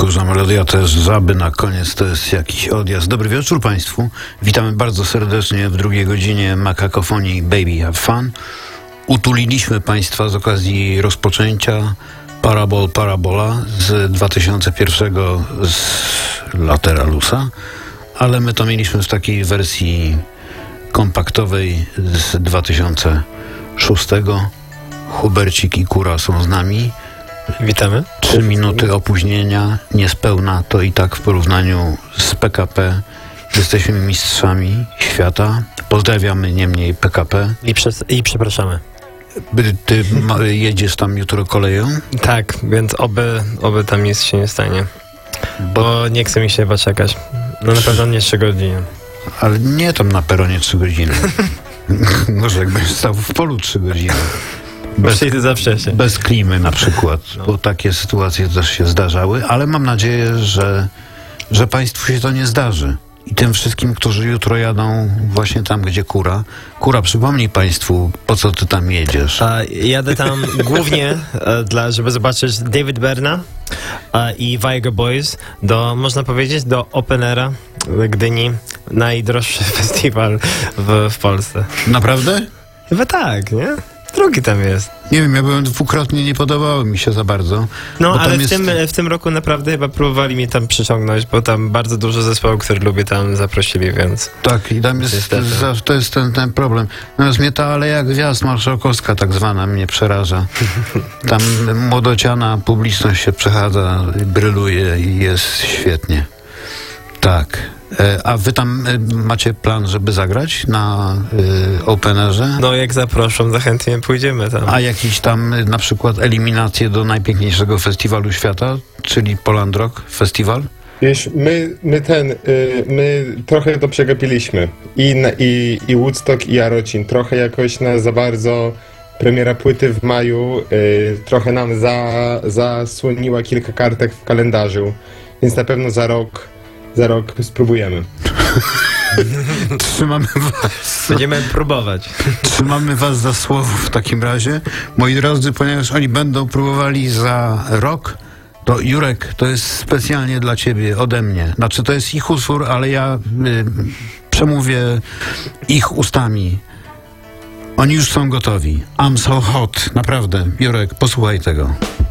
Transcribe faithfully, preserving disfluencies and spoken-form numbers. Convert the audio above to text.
Kurza melodia to jest żaby, na koniec to jest jakiś odjazd. Dobry wieczór Państwu. Witamy bardzo serdecznie w drugiej godzinie Makakofonii Baby Have Fun. Utuliliśmy Państwa z okazji rozpoczęcia Parabol Parabola z dwa tysiące pierwszego z Lateralusa, ale my to mieliśmy w takiej wersji kompaktowej z dwa tysiące szóstego. Hubercik i Kura są z nami. Witamy. Trzy minuty opóźnienia, niespełna, to i tak w porównaniu z P K P jesteśmy mistrzami świata. Pozdrawiamy niemniej P K P. I, przez, i przepraszamy. Ty ma, jedziesz tam jutro koleją? Tak, więc oby, oby tam nic się nie stanie. Bo nie chce mi się chyba czekać. No na pewno nie trzy godziny. Ale nie tam na peronie trzy godziny. Może jakbyś stał w polu trzy godziny. Bez, za wcześnie. Bez klimy na przykład, no. Bo takie sytuacje też się zdarzały, ale mam nadzieję, że, że Państwu się to nie zdarzy. I tym wszystkim, którzy jutro jadą właśnie tam, gdzie Kura. Kura, przypomnij Państwu, po co Ty tam jedziesz? A, jadę tam głównie e, dla, żeby zobaczyć David Berna e, i Viagra Boys, do, można powiedzieć, do Openera w Gdyni, najdroższy festiwal w, w Polsce. Naprawdę? Chyba tak, nie? Drugi tam jest. Nie wiem, ja byłem dwukrotnie, nie podobało mi się za bardzo. No, ale w, jest... tym, w tym roku naprawdę chyba próbowali mnie tam przyciągnąć, bo tam bardzo dużo zespołów, które lubię, tam zaprosili, więc... Tak, i tam jest, za, to jest ten, ten problem. Natomiast mnie ta Aleja Gwiazd Marszałkowska tak zwana mnie przeraża. Tam młodociana publiczność się przechadza, bryluje i jest świetnie. Tak. A wy tam macie plan, żeby zagrać na y, Openerze? No jak zaproszą, za chętnie pójdziemy tam. A jakiś tam na przykład eliminacje do najpiękniejszego festiwalu świata, czyli Poland Rock Festival? Wiesz, my, my ten, y, my trochę to przegapiliśmy. I, na, i, i Woodstock, i Jarocin. Trochę jakoś na za bardzo premiera płyty w maju y, trochę nam za, zasłoniła kilka kartek w kalendarzu. Więc na pewno za rok Za rok spróbujemy. Trzymamy was. Będziemy próbować. Trzymamy was za słowo w takim razie. Moi drodzy, ponieważ oni będą próbowali za rok, to Jurek, to jest specjalnie dla ciebie, ode mnie. Znaczy, to jest ich utwór, ale ja y, przemówię ich ustami. Oni już są gotowi. I'm so hot. Naprawdę. Jurek, posłuchaj tego.